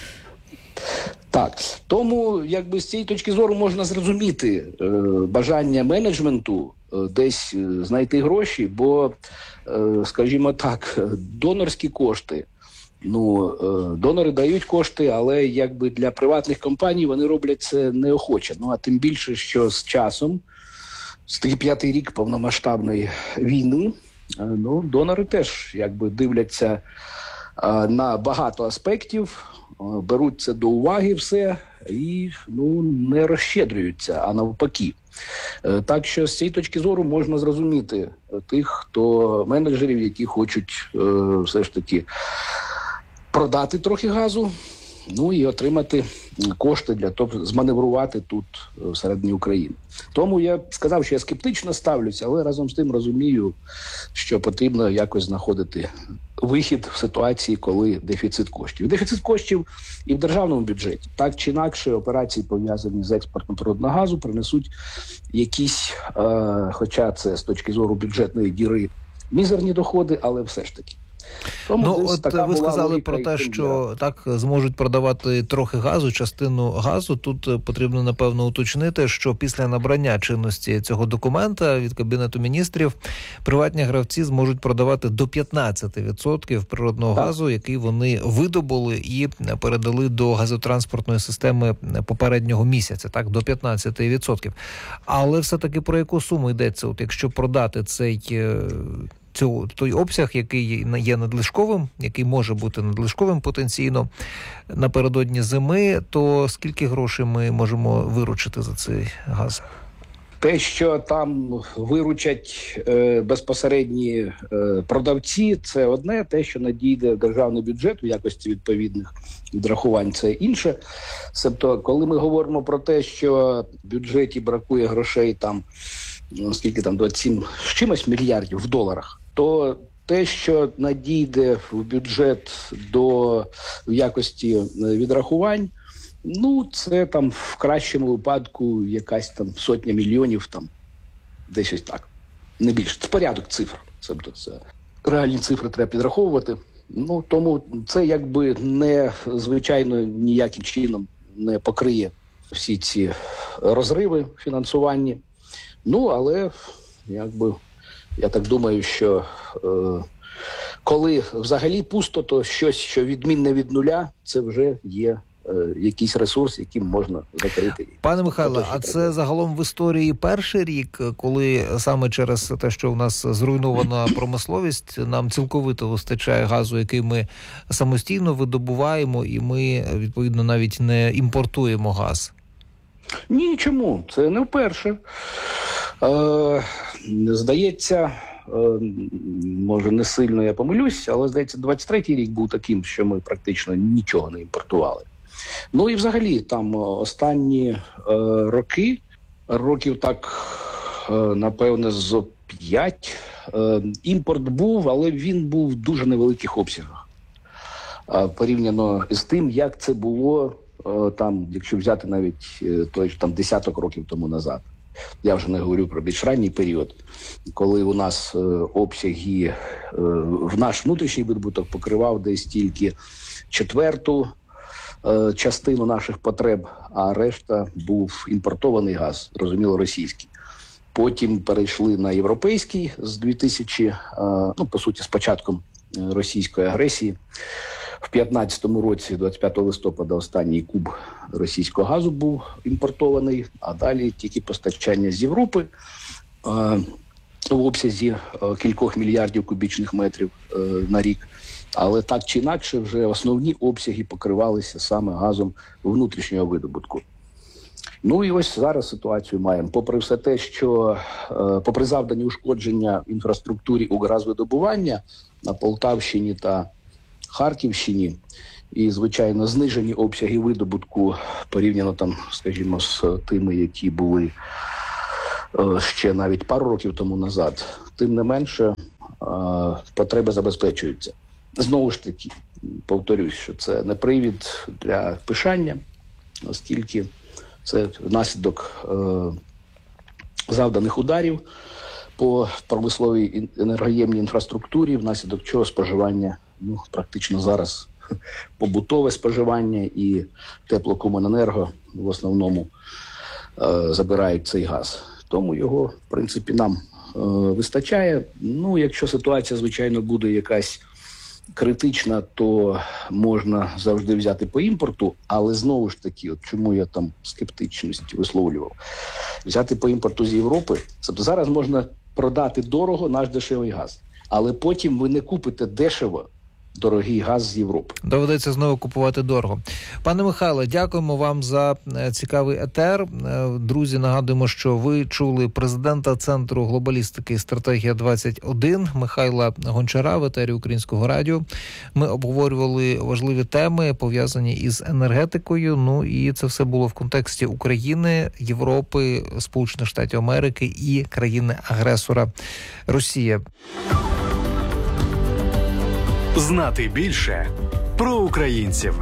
Так, тому з цієї точки зору можна зрозуміти бажання менеджменту десь знайти гроші, бо, скажімо так, донорські кошти, донори дають кошти, але для приватних компаній вони роблять це неохоче. А тим більше, що з часом, з 5-й рік повномасштабної війни, донори теж дивляться на багато аспектів, беруть це до уваги все і не розщедрюються, а навпаки. Так що з цієї точки зору можна зрозуміти тих, менеджерів, які хочуть все ж таки продати трохи газу, і отримати кошти для того, зманеврувати тут всередині України. Тому я сказав, що я скептично ставлюся, але разом з тим розумію, що потрібно якось знаходити вихід в ситуації, коли дефіцит коштів. Дефіцит коштів і в державному бюджеті. Так чи інакше, операції, пов'язані з експортом природного газу, принесуть якісь, хоча це з точки зору бюджетної діри, мізерні доходи, але все ж таки. Ви сказали про те, що так зможуть продавати трохи газу, частину газу. Тут потрібно, напевно, уточнити, що після набрання чинності цього документа від Кабінету міністрів приватні гравці зможуть продавати до 15% природного газу, який вони видобули і передали до газотранспортної системи попереднього місяця, так, до 15%. Але все-таки про яку суму йдеться? Якщо продати той обсяг, який є надлишковим, який може бути надлишковим потенційно напередодні зими, то скільки грошей ми можемо виручити за цей газ? Те, що там виручать безпосередні продавці, це одне. Те, що надійде в державний бюджет у якості відповідних відрахувань, це інше. Тобто, коли ми говоримо про те, що в бюджеті бракує грошей там, скільки там, 27 з чимось мільярдів в доларах, то те, що надійде в бюджет в якості відрахувань, це там в кращому випадку якась там сотня мільйонів, там десь ось так, не більше. Це порядок цифр, тобто це реальні цифри треба підраховувати. Тому це звичайно ніяким чином не покриє всі ці розриви фінансування. Але я так думаю, що коли взагалі пусто, то щось, що відмінне від нуля, це вже є якийсь ресурс, яким можна закрити. Пане Михайло, а це загалом в історії перший рік, коли саме через те, що в нас зруйнована промисловість, нам цілковито вистачає газу, який ми самостійно видобуваємо, і ми, відповідно, навіть не імпортуємо газ? Ні, чому? Це не вперше. Здається, може не сильно я помилюсь, але, здається, 23-й рік був таким, що ми практично нічого не імпортували. І взагалі, там останні роки, років так, напевне, з 5, імпорт був, але він був в дуже невеликих обсягах. Порівняно з тим, як це було, там, якщо взяти навіть той там десяток років тому назад. Я вже не говорю про більш ранній період, коли у нас обсяги в наш внутрішній видобуток покривав десь тільки четверту частину наших потреб, а решта був імпортований газ, зрозуміло, російський. Потім перейшли на європейський з 2000, по суті, з початком російської агресії. В 2015 році, 25 листопада, останній куб російського газу був імпортований, а далі тільки постачання з Європи в обсязі кількох мільярдів кубічних метрів на рік. Але так чи інакше вже основні обсяги покривалися саме газом внутрішнього видобутку. Ну і ось зараз ситуацію маємо. Попри все те, що попри завдані ушкодження інфраструктурі у газовидобування на Полтавщині та Харківщині і, звичайно, знижені обсяги видобутку порівняно там, скажімо, з тими, які були ще навіть пару років тому назад, тим не менше потреби забезпечуються. Знову ж таки, повторюсь, що це не привід для пишання, оскільки це внаслідок завданих ударів по промисловій енергоємній інфраструктурі, внаслідок чого споживання, практично зараз побутове споживання і теплокомуненерго в основному забирають цей газ. Тому його, в принципі, нам вистачає. Ну, якщо ситуація, звичайно, буде якась критична, то можна завжди взяти по імпорту, але знову ж таки, от чому я там скептичність висловлював, взяти по імпорту з Європи, тобто зараз можна продати дорого наш дешевий газ, але потім ви не купите дешево дорогий газ з Європи. Доведеться знову купувати дорого. Пане Михайле, дякуємо вам за цікавий етер. Друзі, нагадуємо, що ви чули президента Центру глобалістики «Стратегія-21» Михайла Гончара в етері Українського радіо. Ми обговорювали важливі теми, пов'язані із енергетикою. Ну і це все було в контексті України, Європи, Сполучених Штатів Америки і країни-агресора Росія. Знати більше про українців.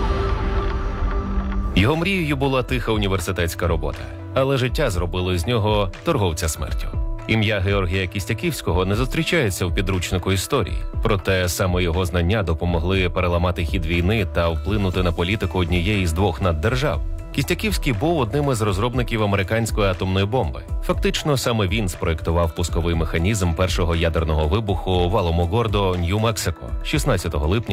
Його мрією була тиха університетська робота, але життя зробило з нього торговця смертю. Ім'я Георгія Кістяківського не зустрічається в підручнику історії, проте саме його знання допомогли переламати хід війни та вплинути на політику однієї з двох наддержав. Кістяківський був одним із розробників американської атомної бомби. Фактично, саме він спроєктував пусковий механізм першого ядерного вибуху в Аламогордо, Нью-Мексико, 16 липня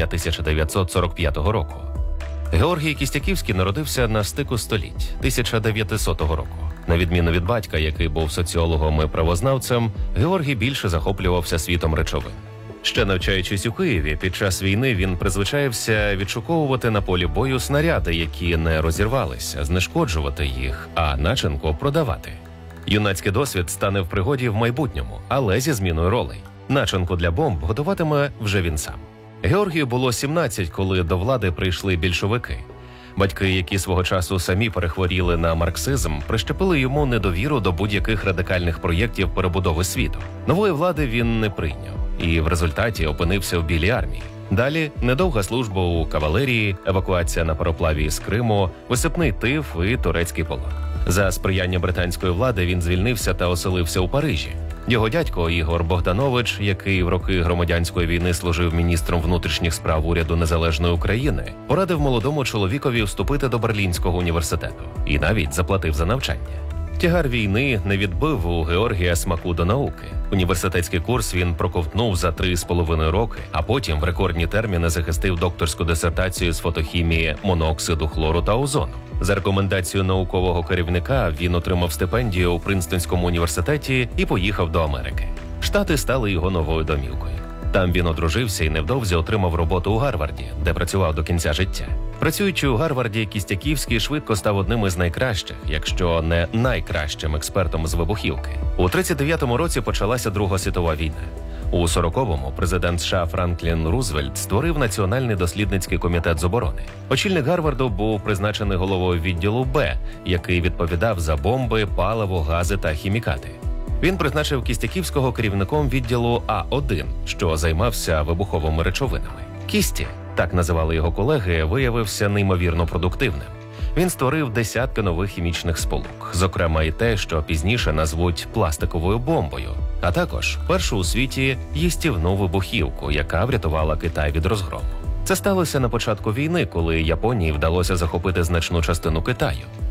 1945 року. Георгій Кістяківський народився на стику століть, 1900 року. На відміну від батька, який був соціологом і правознавцем, Георгій більше захоплювався світом речовин. Ще навчаючись у Києві, під час війни він призвичаєвся відшуковувати на полі бою снаряди, які не розірвалися, знешкоджувати їх, а начинку продавати. Юнацький досвід стане в пригоді в майбутньому, але зі зміною ролей. Начинку для бомб готуватиме вже він сам. Георгію було 17, коли до влади прийшли більшовики. Батьки, які свого часу самі перехворіли на марксизм, прищепили йому недовіру до будь-яких радикальних проєктів перебудови світу. Нової влади він не прийняв і в результаті опинився в Білій армії. Далі недовга служба у кавалерії, евакуація на пароплаві з Криму, висипний тиф і турецький полон. За сприяння британської влади він звільнився та оселився у Парижі. Його дядько Ігор Богданович, який в роки громадянської війни служив міністром внутрішніх справ уряду Незалежної України, порадив молодому чоловікові вступити до Берлінського університету і навіть заплатив за навчання. Тягар війни не відбив у Георгія смаку до науки. Університетський курс він проковтнув за 3,5 роки, а потім в рекордні терміни захистив докторську дисертацію з фотохімії моноксиду хлору та озону. За рекомендацією наукового керівника він отримав стипендію у Принстонському університеті і поїхав до Америки. Штати стали його новою домівкою. Там він одружився і невдовзі отримав роботу у Гарварді, де працював до кінця життя. Працюючи у Гарварді, Кістяківський швидко став одним із найкращих, якщо не найкращим експертом з вибухівки. У 1939 році почалася Друга світова війна. У 40-му президент США Франклін Рузвельт створив Національний дослідницький комітет з оборони. Очільник Гарварду був призначений головою відділу Б, який відповідав за бомби, паливо, гази та хімікати. Він призначив Кістяківського керівником відділу А1, що займався вибуховими речовинами. Кісті, так називали його колеги, виявився неймовірно продуктивним. Він створив десятки нових хімічних сполук, зокрема і те, що пізніше назвуть пластиковою бомбою, а також першу у світі їстівну вибухівку, яка врятувала Китай від розгрому. Це сталося на початку війни, коли Японії вдалося захопити значну частину Китаю.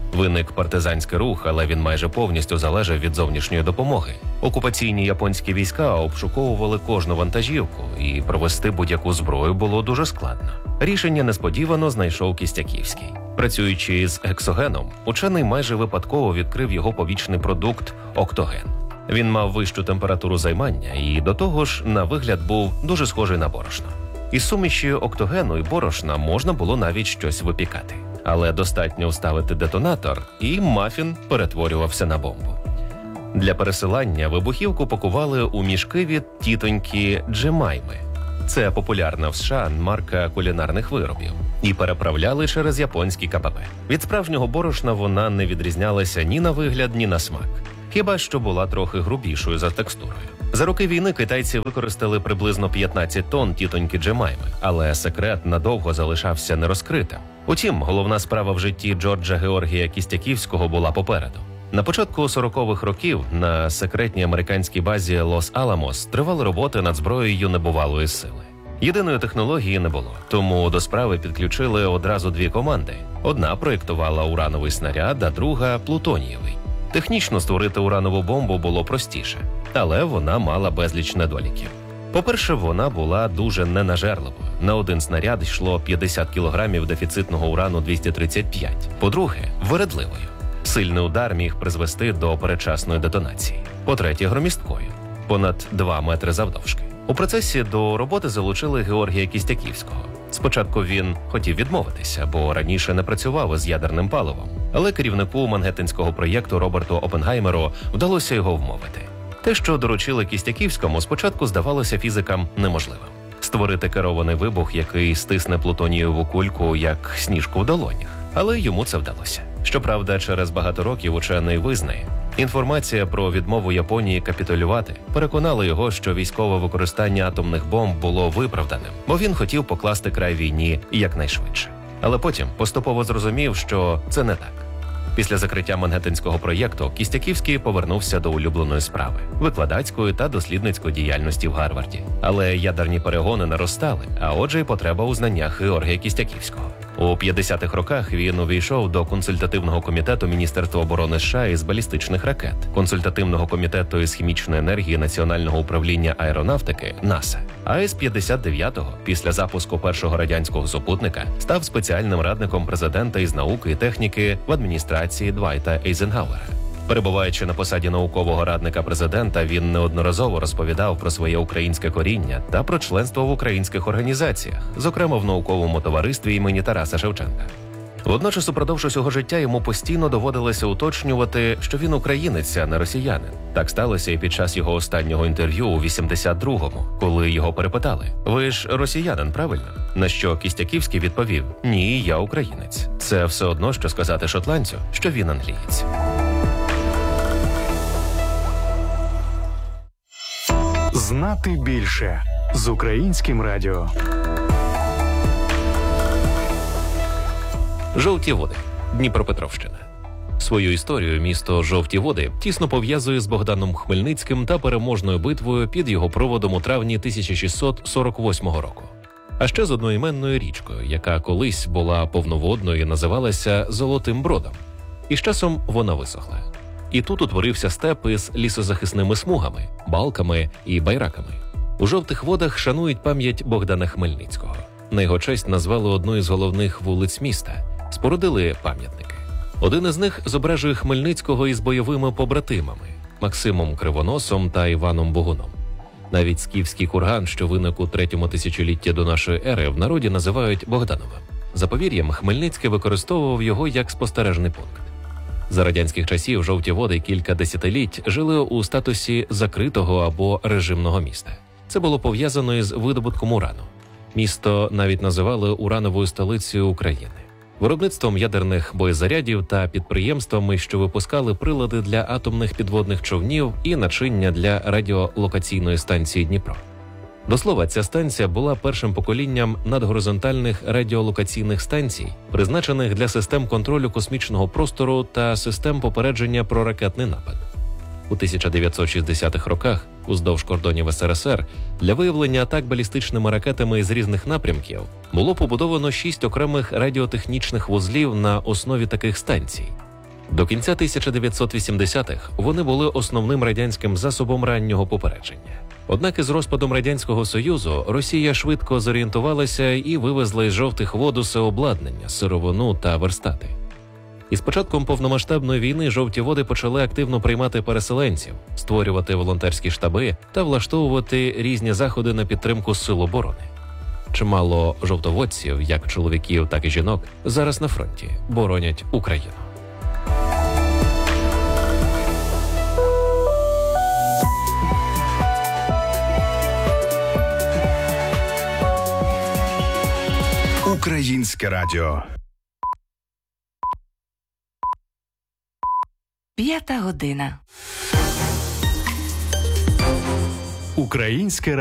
Виник партизанський рух, але він майже повністю залежав від зовнішньої допомоги. Окупаційні японські війська обшуковували кожну вантажівку, і провести будь-яку зброю було дуже складно. Рішення несподівано знайшов Кістяківський. Працюючи з гексогеном, учений майже випадково відкрив його побічний продукт – октоген. Він мав вищу температуру займання і до того ж на вигляд був дуже схожий на борошно. Із суміші октогену і борошна можна було навіть щось випікати. Але достатньо вставити детонатор, і мафін перетворювався на бомбу. Для пересилання вибухівку пакували у мішки від тітоньки Джемайми. Це популярна в США марка кулінарних виробів. І переправляли через японський КПП. Від справжнього борошна вона не відрізнялася ні на вигляд, ні на смак. Хіба що була трохи грубішою за текстурою. За роки війни китайці використали приблизно 15 тонн тітоньки Джемайми, але секрет надовго залишався нерозкритим. Утім, головна справа в житті Джорджа Георгія Кістяківського була попереду. На початку 40-х років на секретній американській базі Лос-Аламос тривали роботи над зброєю небувалої сили. Єдиної технології не було, тому до справи підключили одразу дві команди. Одна проєктувала урановий снаряд, а друга – плутонієвий. Технічно створити уранову бомбу було простіше, але вона мала безліч недоліків. По-перше, вона була дуже ненажерливою. На один снаряд йшло 50 кілограмів дефіцитного урану-235. По-друге, вередливою. Сильний удар міг призвести до передчасної детонації. По-третє, громісткою. Понад 2 метри завдовжки. У процесі до роботи залучили Георгія Кістяківського. Спочатку він хотів відмовитися, бо раніше не працював із ядерним паливом. Але керівнику Мангеттенського проєкту Роберту Оппенгеймеру вдалося його вмовити. Те, що доручили Кістяківському, спочатку здавалося фізикам неможливим. Створити керований вибух, який стисне плутонієву кульку, як сніжку в долонях. Але йому це вдалося. Щоправда, через багато років учений визнає, інформація про відмову Японії капітулювати переконала його, що військове використання атомних бомб було виправданим, бо він хотів покласти край війні якнайшвидше. Але потім поступово зрозумів, що це не так. Після закриття Мангеттенського проєкту Кістяківський повернувся до улюбленої справи – викладацької та дослідницької діяльності в Гарварді. Але ядерні перегони наростали, а отже й потреба у знаннях Георгія Кістяківського. У 50-х роках він увійшов до консультативного комітету Міністерства оборони США із балістичних ракет, консультативного комітету із хімічної енергії Національного управління аеронавтики НАСА. А із 59-го, після запуску першого радянського супутника, став спеціальним радником президента із науки і техніки в адміністрації Двайта Ейзенгауера. Перебуваючи на посаді наукового радника президента, він неодноразово розповідав про своє українське коріння та про членство в українських організаціях, зокрема в науковому товаристві імені Тараса Шевченка. Водночас упродовж усього життя йому постійно доводилося уточнювати, що він українець, а не росіянин. Так сталося і під час його останнього інтерв'ю у 82-му, коли його перепитали: «Ви ж росіянин, правильно?» На що Кістяківський відповів: «Ні, я українець». Це все одно, що сказати шотландцю, що він англієць. Знати більше з Українським радіо. Жовті води. Дніпропетровщина. Свою історію місто Жовті води тісно пов'язує з Богданом Хмельницьким та переможною битвою під його проводом у травні 1648 року. А ще з одноіменною річкою, яка колись була повноводною і називалася Золотим Бродом. І з часом вона висохла. І тут утворився степ із лісозахисними смугами, балками і байраками. У Жовтих водах шанують пам'ять Богдана Хмельницького. На його честь назвали одну із головних вулиць міста. Спорудили пам'ятники. Один із них зображує Хмельницького із бойовими побратимами – Максимом Кривоносом та Іваном Богуном. Навіть скіфський курган, що виник у 3-му тисячолітті до нашої ери, в народі називають Богдановим. За повір'ям, Хмельницький використовував його як спостережний пункт. За радянських часів Жовті води кілька десятиліть жили у статусі закритого або режимного міста. Це було пов'язано із видобутком урану. Місто навіть називали урановою столицею України. Виробництвом ядерних боєзарядів та підприємствами, що випускали прилади для атомних підводних човнів і начиння для радіолокаційної станції Дніпро. До слова, ця станція була першим поколінням надгоризонтальних радіолокаційних станцій, призначених для систем контролю космічного простору та систем попередження про ракетний напад. У 1960-х роках уздовж кордонів СРСР для виявлення атак балістичними ракетами з різних напрямків було побудовано 6 окремих радіотехнічних вузлів на основі таких станцій. До кінця 1980-х вони були основним радянським засобом раннього попередження. Однак із розпадом Радянського Союзу Росія швидко зорієнтувалася і вивезла із жовтих вод усе обладнання, сировину та верстати. Із початком повномасштабної війни жовті води почали активно приймати переселенців, створювати волонтерські штаби та влаштовувати різні заходи на підтримку сил оборони. Чимало жовтоводців, як чоловіків, так і жінок, зараз на фронті боронять Україну. Українське радіо. 5 година. Українське